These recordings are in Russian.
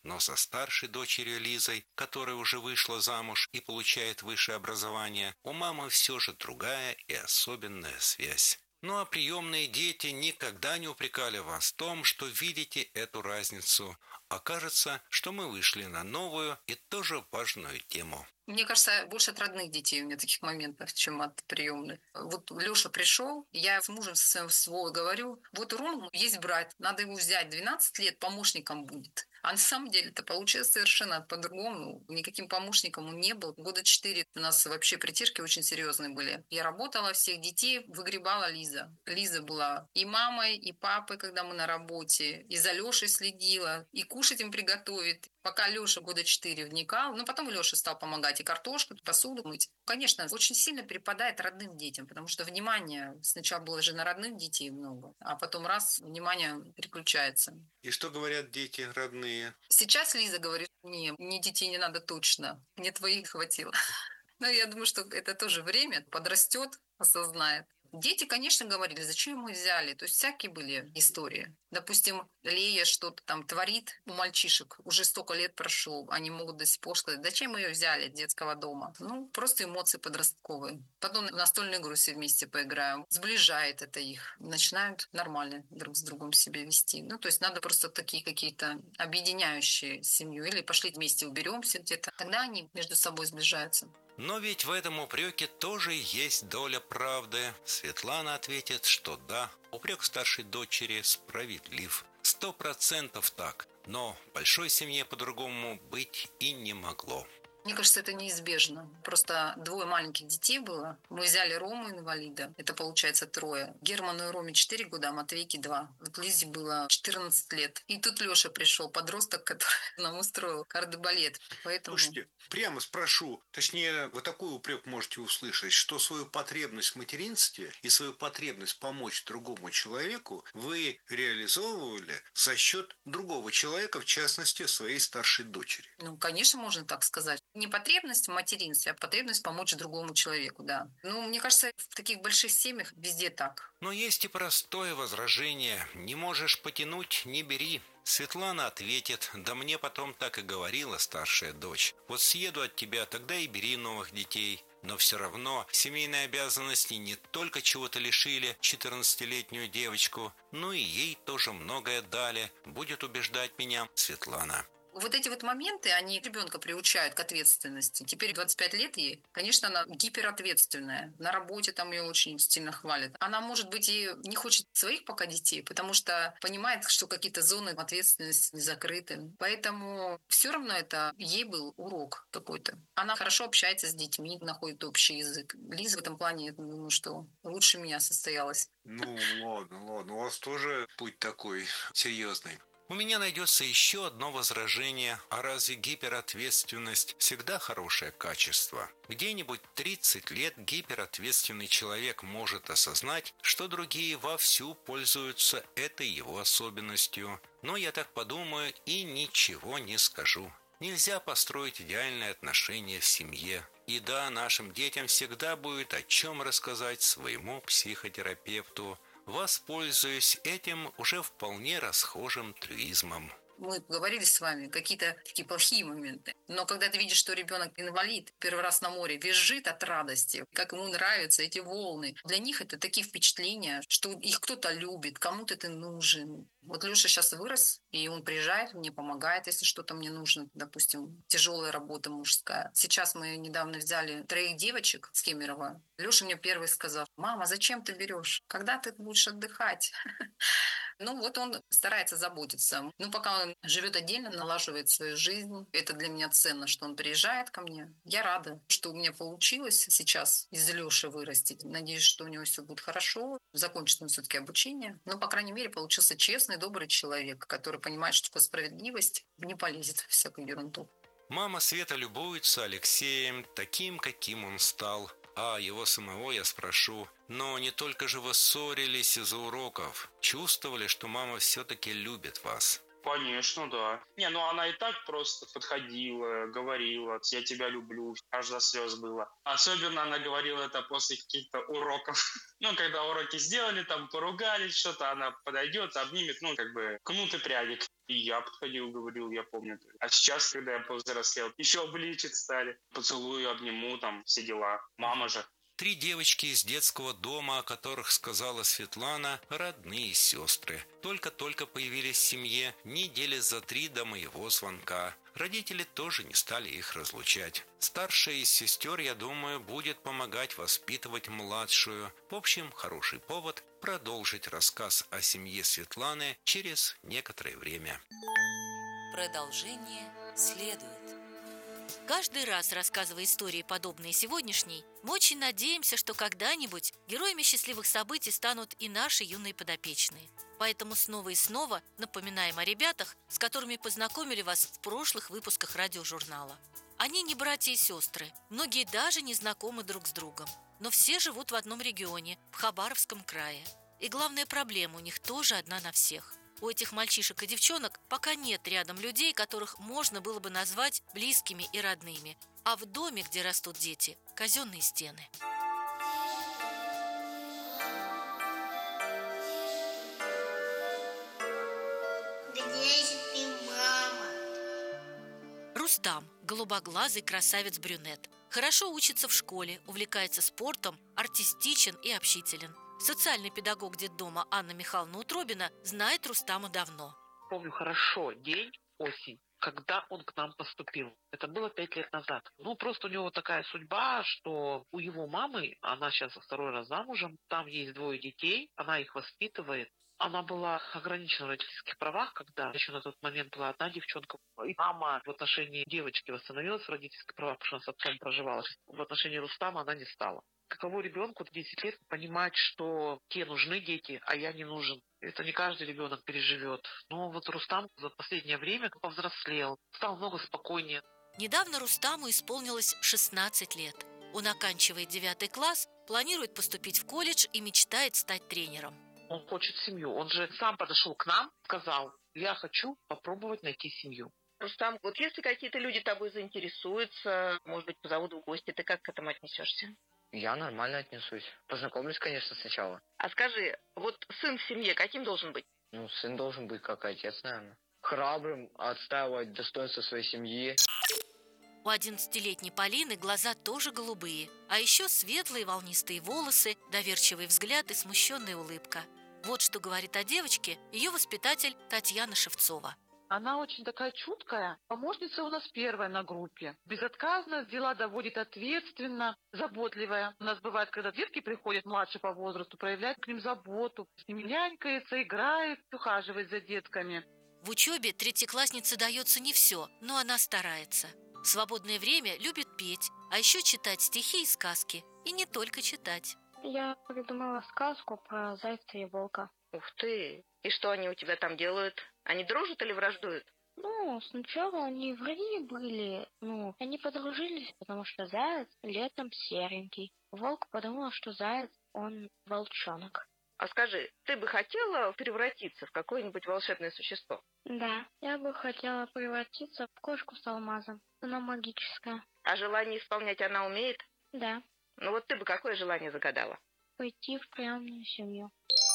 но со старшей дочерью Лизой, которая уже вышла замуж и получает высшее образование, у мамы все же другая и особенная связь. Ну а приемные дети никогда не упрекали вас в том, что видите эту разницу, а кажется, что мы вышли на новую и тоже важную тему. Мне кажется, больше от родных детей у меня таких моментов, чем от приемных. Вот Лёша пришел, я с мужем со своим говорю, вот у Ромы есть брат, надо его взять, 12 лет помощником будет. А на самом деле это получилось совершенно по-другому. Никаким помощником он не был. Года 4 у нас вообще притирки очень серьезные были. Я работала, всех детей выгребала Лиза. Лиза была и мамой, и папой, когда мы на работе, и за Лёшей следила, и кушать им приготовит. Пока Лёша года 4 вникал, но потом Лёша стал помогать и картошку, и посуду мыть. Конечно, очень сильно перепадает родным детям, потому что внимание сначала было же на родных детей много, а потом раз, внимание переключается. И что говорят дети родные? Сейчас Лиза говорит, мне детей не надо точно, мне твоих хватило. Но я думаю, что это тоже время, подрастет, осознает. Дети, конечно, говорили, зачем мы взяли. То есть всякие были истории. Допустим, Лея что-то там творит у мальчишек. Уже столько лет прошло. Они могут до сих пор сказать, зачем мы ее взяли из детского дома. Ну, просто эмоции подростковые. Потом в настольную игру все вместе поиграем. Сближает это их. Начинают нормально друг с другом себя вести. Ну, то есть надо просто такие какие-то объединяющие семью. Или пошли вместе уберемся где-то. Тогда они между собой сближаются. Но ведь в этом упреке тоже есть доля правды. Светлана ответит, что да, упрек старшей дочери справедлив. 100% так. Но в большой семье по-другому быть и не могло. Мне кажется, это неизбежно. Просто 2 маленьких детей было. Мы взяли Рому инвалида. Это получается 3. Герману и Роме 4 года, а Матвейке 2. Вот Лизе было 14 лет. И тут Лёша пришел, подросток, который нам устроил кардебалет. Поэтому... Слушайте, прямо спрошу, точнее, вы такой упрек можете услышать, что свою потребность в материнстве и свою потребность помочь другому человеку вы реализовывали за счет другого человека, в частности, своей старшей дочери. Ну, конечно, можно так сказать. Не потребность в материнстве, а потребность помочь другому человеку, да. Ну, мне кажется, в таких больших семьях везде так. Но есть и простое возражение. Не можешь потянуть – не бери. Светлана ответит, да мне потом так и говорила старшая дочь. Вот съеду от тебя, тогда и бери новых детей. Но все равно семейные обязанности не только чего-то лишили 14-летнюю девочку, но и ей тоже многое дали, будет убеждать меня Светлана. Вот эти вот моменты, они ребенка приучают к ответственности. Теперь 25 лет ей. Конечно, она гиперответственная. На работе там ее очень сильно хвалят. Она, может быть, и не хочет своих пока детей, потому что понимает, что какие-то зоны ответственности не закрыты. Поэтому все равно это ей был урок какой-то. Она хорошо общается с детьми, находит общий язык. Лиза в этом плане, я думаю, что лучше меня состоялась. Ну, ладно, у вас тоже путь такой серьезный. У меня найдется еще одно возражение, а разве гиперответственность всегда хорошее качество? Где-нибудь 30 лет гиперответственный человек может осознать, что другие вовсю пользуются этой его особенностью. Но я так подумаю и ничего не скажу. Нельзя построить идеальные отношения в семье. И да, нашим детям всегда будет о чем рассказать своему психотерапевту, воспользуюсь этим уже вполне расхожим трюизмом. Мы говорили с вами какие-то такие плохие моменты. Но когда ты видишь, что ребенок инвалид, первый раз на море визжит от радости, как ему нравятся эти волны. Для них это такие впечатления, что их кто-то любит, кому-то ты нужен. Вот Лёша сейчас вырос, и он приезжает, мне помогает, если что-то мне нужно. Допустим, тяжелая работа мужская. Сейчас мы недавно взяли 3 девочек с Кемерово. Лёша мне первый сказал: «Мама, зачем ты берешь? Когда ты будешь отдыхать?» Ну вот он старается заботиться. Ну пока он живет отдельно, налаживает свою жизнь. Это для меня ценно, что он приезжает ко мне. Я рада, что у меня получилось сейчас из Лёши вырастить. Надеюсь, что у него все будет хорошо. Закончит он все-таки обучение. Но, по крайней мере, получился честный, добрый человек, который понимает, что такое справедливость, не полезет в всякую ерунду. Мама Света любуется Алексеем таким, каким он стал. А его самого я спрошу, но не только же вы ссорились из-за уроков, чувствовали, что мама все-таки любит вас? Конечно, да. Не, ну она и так просто подходила, говорила: «Я тебя люблю», аж до слез было. Особенно она говорила это после каких-то уроков. Ну, когда уроки сделали, там поругались, что-то, она подойдет, обнимет, ну, как бы кнут и пряник. И я подходил, говорил, я помню. А сейчас, когда я повзрослел, еще ближе стали. Поцелую, обниму, там, все дела. Мама же. 3 девочки из детского дома, о которых сказала Светлана, родные сестры. Только-только появились в семье недели за 3 до моего звонка. Родители тоже не стали их разлучать. Старшая из сестер, я думаю, будет помогать воспитывать младшую. В общем, хороший повод продолжить рассказ о семье Светланы через некоторое время. Продолжение следует. Каждый раз, рассказывая истории, подобные сегодняшней, мы очень надеемся, что когда-нибудь героями счастливых событий станут и наши юные подопечные. Поэтому снова и снова напоминаем о ребятах, с которыми познакомили вас в прошлых выпусках радиожурнала. Они не братья и сестры, многие даже не знакомы друг с другом, но все живут в одном регионе, в Хабаровском крае. И главная проблема у них тоже одна на всех. У этих мальчишек и девчонок пока нет рядом людей, которых можно было бы назвать близкими и родными. А в доме, где растут дети, казенные стены. Где же ты, мама? Рустам – голубоглазый красавец-брюнет. Хорошо учится в школе, увлекается спортом, артистичен и общителен. Социальный педагог детдома Анна Михайловна Утробина знает Рустама давно. Помню хорошо день, осень, когда он к нам поступил. Это было 5 лет назад. Ну, просто у него такая судьба, что у его мамы, она сейчас 2-й раз замужем, там есть 2 детей, она их воспитывает. Она была ограничена в родительских правах, когда еще на тот момент была одна девчонка. И мама в отношении девочки восстановилась в родительских правах, потому что она с отцом проживала. В отношении Рустама она не стала. Каково ребенку в 10 лет понимать, что те нужны дети, а я не нужен? Это не каждый ребенок переживет. Но вот Рустам за последнее время повзрослел, стал много спокойнее. Недавно Рустаму исполнилось 16 лет. Он оканчивает 9 класс, планирует поступить в колледж и мечтает стать тренером. Он хочет семью. Он же сам подошел к нам, сказал: я хочу попробовать найти семью. Рустам, вот если какие-то люди тобой заинтересуются, может быть, позовут в гости, ты как к этому отнесешься? Я нормально отнесусь. Познакомлюсь, конечно, сначала. А скажи, вот сын в семье каким должен быть? Ну, сын должен быть как отец, наверное. Храбрым, отстаивать достоинство своей семьи. У 11-летней Полины глаза тоже голубые, а еще светлые волнистые волосы, доверчивый взгляд и смущенная улыбка. Вот что говорит о девочке ее воспитатель Татьяна Шевцова. Она очень такая чуткая. Помощница у нас первая на группе. Безотказно, дела доводит ответственно, заботливая. У нас бывает, когда детки приходят младше по возрасту, проявляет к ним заботу. С ними нянькается, играет, ухаживает за детками. В учебе третьекласснице дается не все, но она старается. В свободное время любит петь, а еще читать стихи и сказки. И не только читать. Я придумала сказку про зайца и волка. Ух ты! И что они у тебя там делают? Они дружат или враждуют? Ну, сначала они враги были. Они подружились, потому что заяц летом серенький. Волк подумал, что заяц, он волчонок. А скажи, ты бы хотела превратиться в какое-нибудь волшебное существо? Да, я бы хотела превратиться в кошку с алмазом. Она магическая. А желание исполнять она умеет? Да, Ну вот ты бы какое желание загадала? пойти в прямую семью.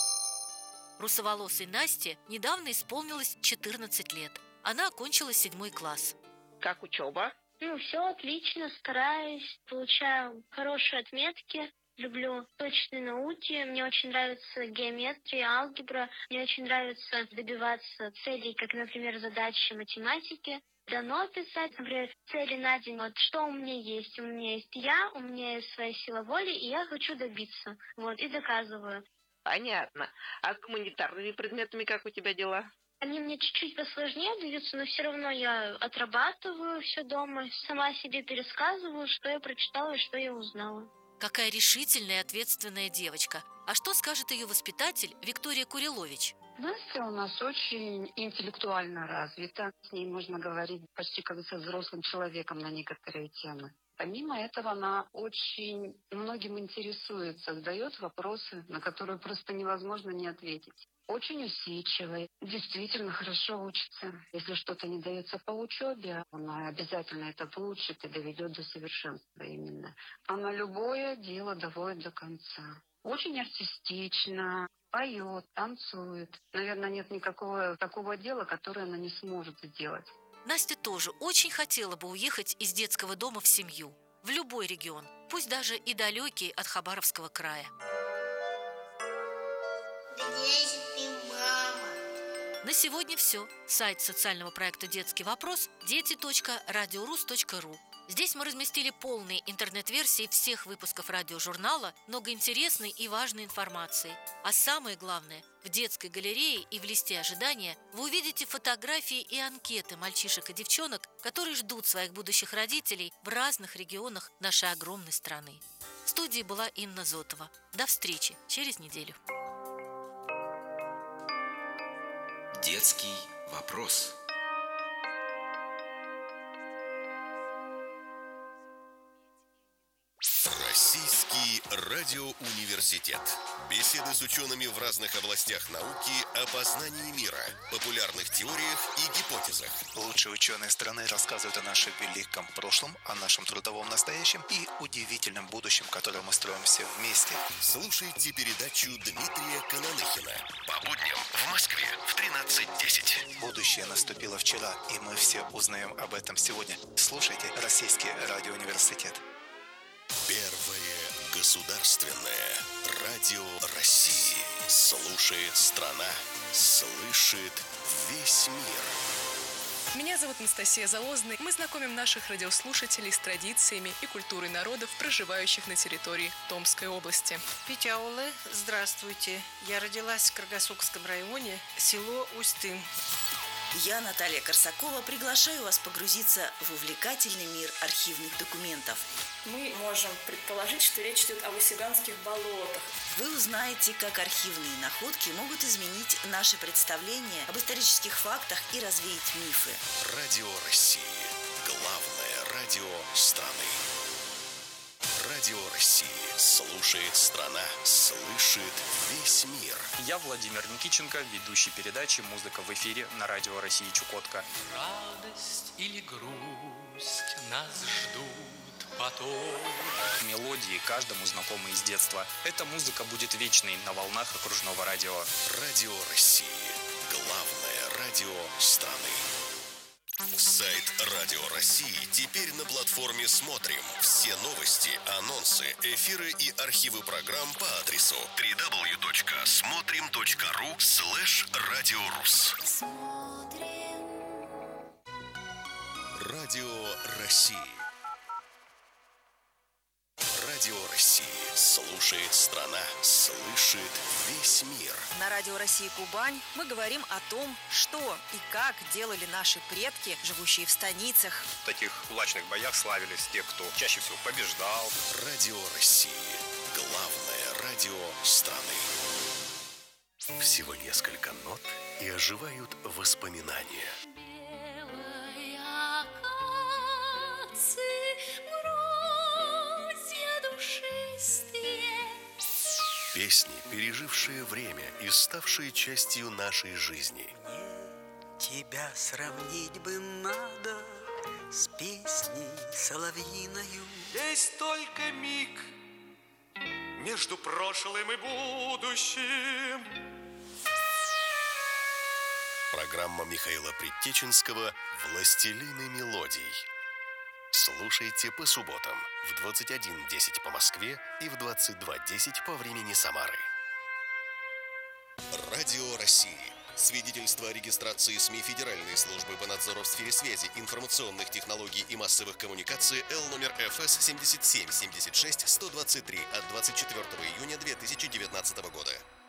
Русоволосой Насте недавно исполнилось 14 лет. Она окончила 7 класс. Как учеба? Все отлично, стараюсь, получаю хорошие отметки. Люблю точные науки, мне очень нравится геометрия, алгебра, мне очень нравится добиваться целей, как, например, задачи математики. Дано писать, например, цели на день. Вот что у меня есть? У меня есть я, у меня есть своя сила воли, и я хочу добиться. И доказываю. Понятно. А с гуманитарными предметами как у тебя дела? Они мне чуть-чуть посложнее даются, но все равно я отрабатываю все дома, сама себе пересказываю, что я прочитала и что я узнала. Какая решительная и ответственная девочка. А что скажет ее воспитатель Виктория Курилович? Настя у нас очень интеллектуально развита. С ней можно говорить почти как со взрослым человеком на некоторые темы. Помимо этого, она очень многим интересуется, задает вопросы, на которые просто невозможно не ответить. Очень усидчивая, действительно хорошо учится. Если что-то не дается по учебе, она обязательно это выучит и доведет до совершенства именно. Она любое дело доводит до конца. Очень артистично, поет, танцует. Наверное, нет никакого такого дела, которое она не сможет сделать. Настя тоже очень хотела бы уехать из детского дома в семью, в любой регион, пусть даже и далекий от Хабаровского края. Где же ты, мама? На сегодня все. Сайт социального проекта «Детский вопрос» – дети.радиорус.ру. Здесь мы разместили полные интернет-версии всех выпусков радиожурнала, много интересной и важной информации. А самое главное, в детской галерее и в листе ожидания вы увидите фотографии и анкеты мальчишек и девчонок, которые ждут своих будущих родителей в разных регионах нашей огромной страны. В студии была Инна Зотова. До встречи через неделю. Детский вопрос. Российский радиоуниверситет. Беседы с учеными в разных областях науки о познании мира, популярных теориях и гипотезах. Лучшие ученые страны рассказывают о нашем великом прошлом, о нашем трудовом настоящем и удивительном будущем, которое мы строим все вместе. Слушайте передачу Дмитрия Кананыхина по будням в Москве в 13:10. Будущее наступило вчера, и мы все узнаем об этом сегодня. Слушайте Российский радиоуниверситет. Первое государственное радио России. Слушает страна, слышит весь мир. Меня зовут Анастасия Залозная. Мы знакомим наших радиослушателей с традициями и культурой народов, проживающих на территории Томской области. Питяулы, здравствуйте. Я родилась в Каргасокском районе, село Устын. Я, Наталья Корсакова, приглашаю вас погрузиться в увлекательный мир архивных документов. Мы можем предположить, что речь идет о Васюганских болотах. Вы узнаете, как архивные находки могут изменить наши представления об исторических фактах и развеять мифы. Радио России. Главное радио страны. Радио России. Слушает страна, слышит весь мир. Я Владимир Никиченко, ведущий передачи «Музыка в эфире» на Радио России Чукотка. Радость или грусть нас ждут потом. Мелодии каждому знакомы из детства. Эта музыка будет вечной на волнах окружного радио. Радио России. Главное радио страны. Сайт Радио России теперь на платформе «Смотрим». Все новости, анонсы, эфиры и архивы программ по адресу www.смотрим.ру/радиорус. Радио России. Радио России. Слушает страна, слышит весь мир. На Радио России Кубань мы говорим о том, что и как делали наши предки, живущие в станицах. В таких кулачных боях славились те, кто чаще всего побеждал. Радио России. Главное радио страны. Всего несколько нот, и оживают воспоминания. Песни, пережившие время и ставшие частью нашей жизни. Тебя сравнить бы надо с песней соловьиною. Есть только миг между прошлым и будущим. Программа Михаила Предтеченского «Властелины мелодий». Слушайте по субботам в 21:10 по Москве и в 22:10 по времени Самары. Радио России. Свидетельство о регистрации СМИ Федеральной службы по надзору в сфере связи, информационных технологий и массовых коммуникаций Л номер ФС 77 76 123 от 24 июня 2019 года.